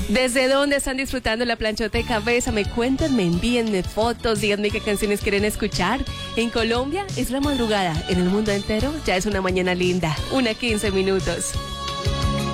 ¿Desde dónde están disfrutando la planchota de cabeza? Me cuentan, me envíenme fotos, díganme qué canciones quieren escuchar. En Colombia es la madrugada, en el mundo entero ya es una mañana linda, 1:15.